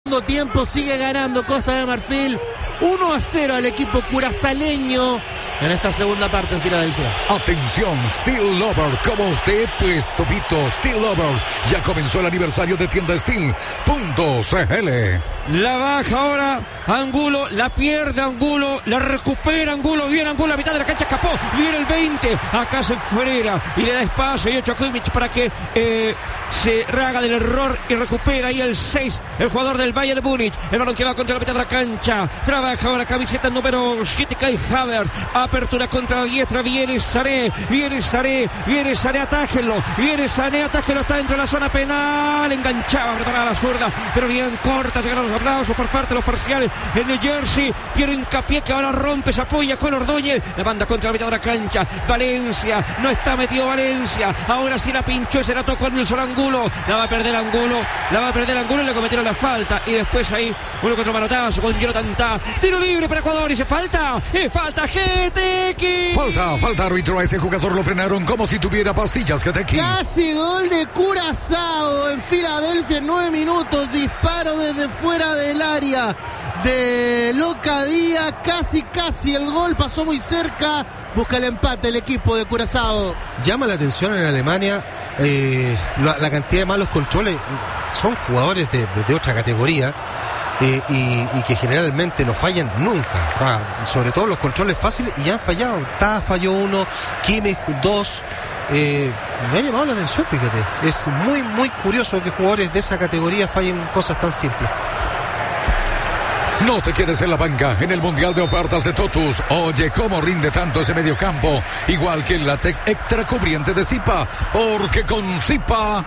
Segundo tiempo sigue ganando Costa de Marfil 1-0 al equipo curazaleño en esta segunda parte en Filadelfia. Atención, Steel Lovers, como usted, pues Topito, Steel Lovers, ya comenzó el aniversario de tienda Steel.cl. La baja ahora Angulo, la pierde Angulo, la recupera Angulo, viene Angulo a mitad de la cancha, escapó, viene el 20, acá se frena y le da espacio y 8 a Kimmich para que se rehaga del error y recupera ahí el 6, el jugador del Bayern de Múnich, el balón que va contra la mitad de la cancha, trabaja ahora camiseta número 7 Kai Havertz, apertura contra la diestra, viene Sané, atájenlo, está dentro de la zona penal, enganchaba, preparada la zurda, pero bien corta, llegaron los aplausos por parte de los parciales en New Jersey, Piero Hincapié que ahora rompe, se apoya con Ordóñez, la banda contra la mitad de la cancha, Valencia, no está metido Valencia, ahora sí la pinchó, se la tocó Nelson Angulo, la va a perder Angulo, y le cometieron la falta, y después ahí, uno contra manotazo con Jonathan Tah, tiro libre para Ecuador, y se falta GTX. Falta árbitro, a ese jugador lo frenaron como si tuviera pastillas GTX. Casi gol de Curazao en Filadelfia en 9 minutos, disparo desde fuera del área de Locadía, casi el gol, pasó muy cerca, busca el empate el equipo de Curazao. Llama la atención en Alemania la cantidad de malos controles, son jugadores de otra categoría. Y que generalmente no fallan nunca, sobre todo los controles fáciles, y ya han fallado. Tah falló uno, Kimmich 2. Me ha llamado la atención, fíjate, es muy curioso que jugadores de esa categoría fallen cosas tan simples. No te quedes en la banca en el Mundial de Ofertas de Totus. Oye, cómo rinde tanto ese mediocampo. Igual que el látex extra cubriente de Zipa. Porque con Zipa...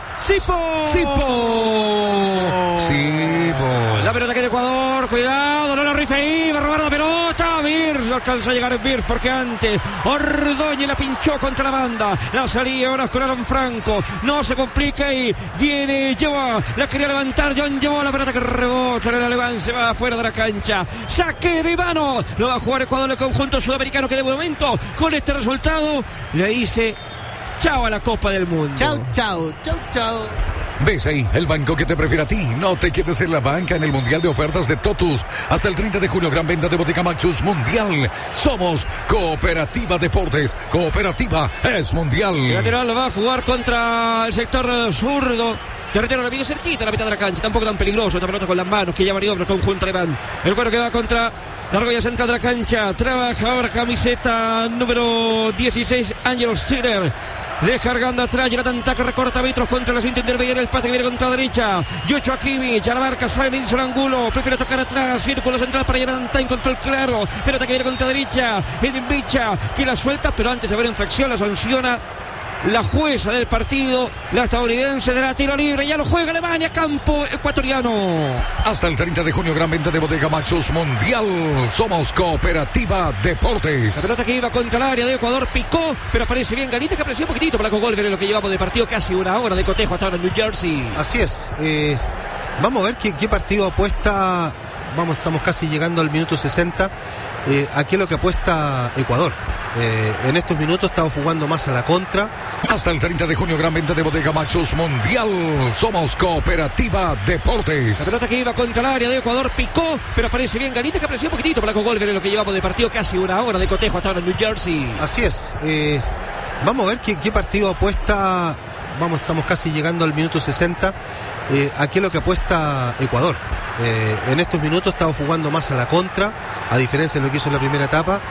La pelota que de Ecuador, cuidado, no la rifa ahí, va a robar la pelota. Virz, no alcanza a llegar Virz porque antes Ordóñez la pinchó contra la banda. La salía ahora con Alan Franco. No se complica y viene, la quería levantar, llevó la pelota que rebota en el Alemán, se va afuera de la cancha, saque de mano, lo va a jugar Ecuador, el conjunto sudamericano, que de momento con este resultado le dice chao a la Copa del Mundo. Chao. Ves ahí, el banco que te prefiere a ti. No te quedes en la banca en el Mundial de Ofertas de Totus. Hasta el 30 de junio, gran venta de Bodega Maxus Mundial. Somos Cooperativa Deportes. Cooperativa es mundial. El lateral lo va a jugar contra el sector zurdo. Carretero la viene cerquita a la mitad de la cancha, tampoco tan peligroso, esta pelota con las manos que ya maniobra el conjunto alemán. El cuero que va contra la argolla central de la cancha, trabaja ahora camiseta número 16, Angelo Stiller. Descargando atrás, Jonathan Tah recorta metros contra la cinta intermedia, el pase que viene contra la derecha. Yocho a Kimmich, a la marca, sale Nelson Angulo, prefiere tocar atrás, círculo central para Jonathan Tah, control claro, pelota que viene contra la derecha, Edin Bicha, que la suelta, pero antes de haber infracción la sanciona la jueza del partido, la estadounidense, de la tiro libre, ya lo juega Alemania, campo ecuatoriano. Hasta el 30 de junio, gran venta de Bodega Maxus Mundial. Somos Cooperativa Deportes. La pelota que iba contra el área de Ecuador picó, pero aparece bien Ganita, que apareció un poquitito para con Golver en lo que llevamos de partido, casi una hora de cotejo hasta ahora en New Jersey. Así es, vamos a ver qué partido apuesta. Estamos casi llegando al minuto 60. Aquí es lo que apuesta Ecuador. En estos minutos estamos jugando más a la contra. Hasta el 30 de junio, gran venta de Bodega Maxus Mundial. Somos Cooperativa Deportes. La pelota que iba contra el área de Ecuador picó, pero aparece bien Ganita, que apareció un poquitito para con Golver en lo que llevamos de partido, casi una hora de cotejo hasta ahora en New Jersey. Así es. Vamos a ver qué partido apuesta. Estamos casi llegando al minuto 60. Aquí es lo que apuesta Ecuador. En estos minutos estamos jugando más a la contra, a diferencia de lo que hizo en la primera etapa,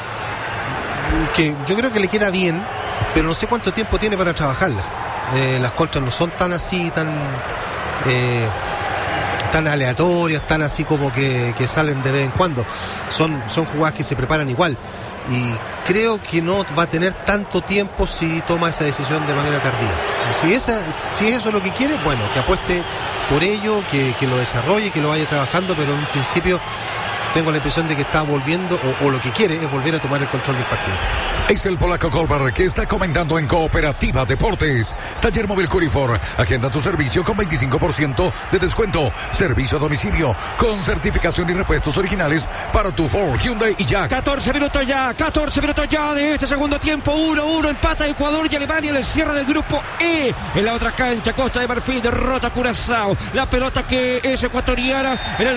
que yo creo que le queda bien, pero no sé cuánto tiempo tiene para trabajarla. Las contras no son tan así, tan aleatorias, tan así como que salen de vez en cuando. Son jugadas que se preparan igual, y creo que no va a tener tanto tiempo si toma esa decisión de manera tardía. Si es eso lo que quiere, bueno, que apueste por ello, que lo desarrolle, que lo vaya trabajando, pero en un principio tengo la impresión de que está volviendo, o lo que quiere es volver a tomar el control del partido. Es el polaco Kolberg que está comentando en Cooperativa Deportes. Taller Móvil Curifor. Agenda tu servicio con 25% de descuento. Servicio a domicilio con certificación y repuestos originales para tu Ford, Hyundai y Jack. 14 minutos ya de este segundo tiempo. 1-1, empata Ecuador y Alemania en el cierre del grupo E. En la otra cancha, Costa de Marfil derrota a Curazao. La pelota que es ecuatoriana en el